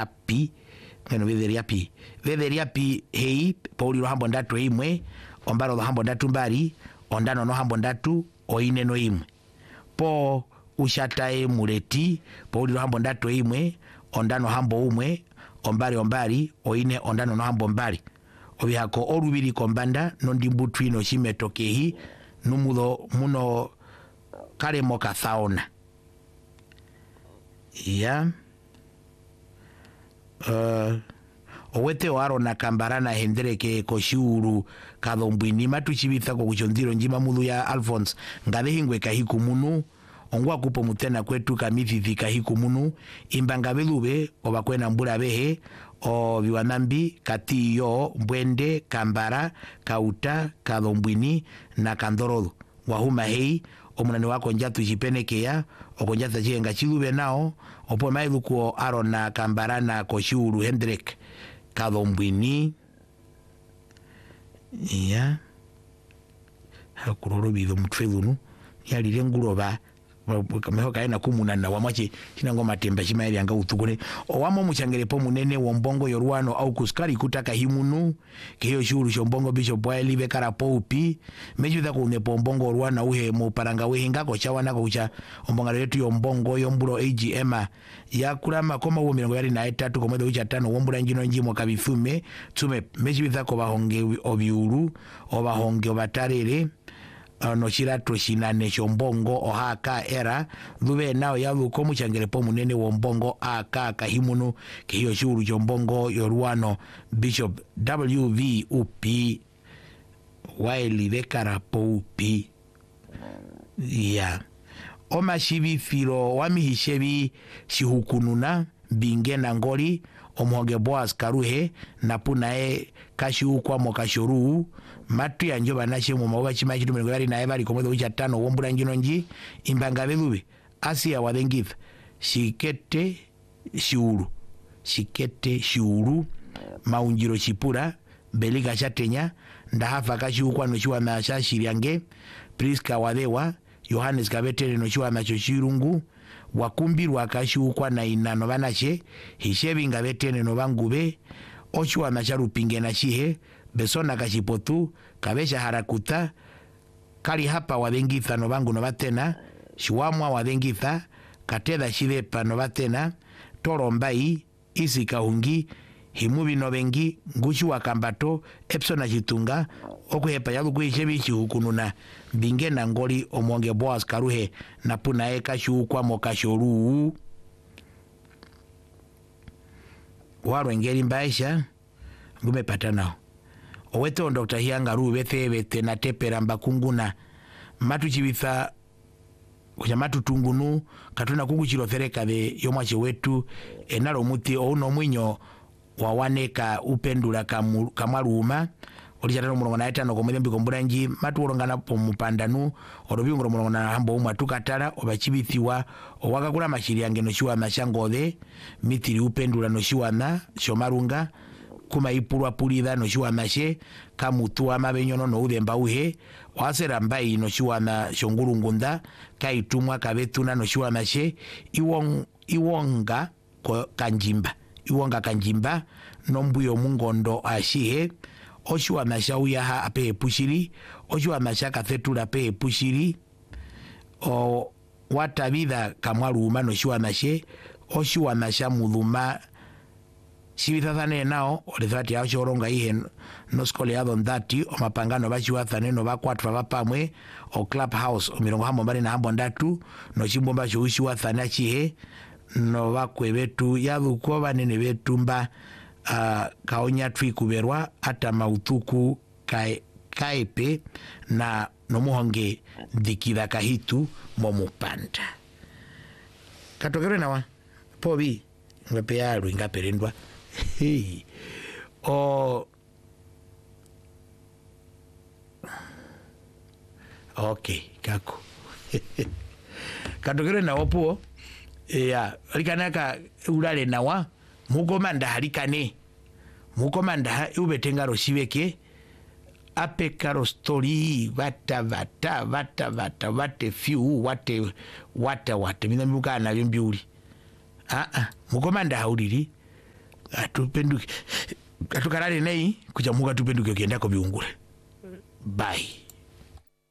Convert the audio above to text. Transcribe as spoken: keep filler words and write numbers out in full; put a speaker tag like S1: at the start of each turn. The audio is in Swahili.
S1: ya pi ngeno vetheria pi vetheria pi hei pauli ro hambo ndatu imwe ombaro hambo ndatu mbari ondano no hambo ndatu oine no imwe po ushatae muleti pauli ro hambo ndatu imwe ondano hambo umwe ombari ombari oine ondano no hambo mbari obihako orubiri kombanda nondimbu twino chimetokehi numulo muno kale moka thaona ya uh, owete waro na kambarana hendereke koshiuru kadhombwini matuchibitha ko kuchondiro njima mulu ya Alphonse ngadehingwe kahiku munu ongwa kupo mutena kwetu kamithi kahiku munu imbanga belube obakwena mbula behe o biwanambi katiyo mbwende kambara kauta kadhombwini na kandorodo wahuma hei omunani wako njatu jipenekea okonjata jenga chilube nao opo mailuko arona kambarana koshiuru Hendrik kadhombwini ya hakuroro bido mutfelunu yalire nguroba kameho kaena kumunana wamwache chinango matemba chimairi anga utukone owamo muchangere po munene wombongo yorwano au kuskari kutaka himunu kiyo shuru shombongo bisho bwaili bekara poupi mejuda kune pombongo yorwana uhe mu paranga wehinga ko chawana ko cha ombonga letu yombongo yomburo A G M ya kurama koma wo mirongo yari na etatu ko mwede ucha tano wombura njino njimo kabifume tume mejuda ko bahonge obiuru obahonge obatarere no chirato shinane shombongo ohaka era lube nao yalu komu changere po munene wombongo aka kahimunu kiyo shuru shombongo yorwano Bishop W V U P waili vekara po upi ya oma shivi filo wami hishevi shihukununa binge na ngori omoge Boaz Karuhe na punae kashi ukwa mokashuru matu ya njoba nashe mu mawa chima chitu mwengo yari na ebali komodo ucha tano wombura njino nji imbanga belube asia wadengith shikete shiuru shikete shiuru maunjiro chipura belika chatenya ndahafa kashi ukwa no chiwa na shashiriange Priska wadewa Yohanes Kabetere no chiwa na choshirungu wakumbiru wakashi ukwa na inano banache hishebi ngabetene no bangube ochuwa na charupinge na shihe besona kashipotu kabesha harakuta kali hapa wadengitha no bangu no batena shiwamwa wadengitha kateda shivepa no batena torombai isi kahungi himubi no bengi ngushi wakambato epsona chitunga okuhepa yalu kuhishebi shihukununa binge na ngoli omonge Boaz Karuhe na puna eka shukwa mokashoru waro engeri mbaisha ngume patanao oweto Doctor Hianga rubethe bete na tepera mbakunguna matu chibitha kuja matu tungunu katuna kukuchiro thereka de yomwache wetu enalo muti ouno mwinyo wawaneka upendula kamu, kamaruma olichatano mulongo na etano komwede mbikombura nji matu olongana po mupandanu orobingo mulongo na hambo umwa tukatala obachibithiwa owakakula mashiri yange no shiwa mashangode mitiri upendula no shiwa na shomarunga kuma ipurwa pulida no shiwa mashe kamutua mabenyono no udemba uhe wasera mbai no shiwa na shongurungunda kaitumwa kabetuna no shiwa mashe iwong, iwonga kanjimba iwonga kanjimba nombuyo mungondo ashihe oshuwa masha uyaha ape pushiri oshuwa masha kathetula ape pushiri o watabida kamwaru umano shuwa mashe oshuwa masha muduma shibithathane nao olethati yao shoronga ihe no skole ya dhondati o mapangano bachiwa thane no bakwatu babapamwe o clubhouse o mirongo hambo mbali na hambo ndatu no chimbomba shuwa thane achihe no bakwe betu yadhuko banene betu mba uh, kaonya twikuberwa ata mautuku kae, kaepe na nomuhonge dikida kahitu momupanda katokero nawa pobi ngapeyalu ingaperendwa hey. o okay kako katokero nawa po ya alikanaka ulale nawa mukomanda halikane mukomanda ubetenga roshibeke ape karo story vata vata vata vata vate few wate wata wate mina mukana byombiuli ah ah mukomanda haulili atupenduke atukarare nei kuchamuka tupenduke ukienda kwa viungure. Bye.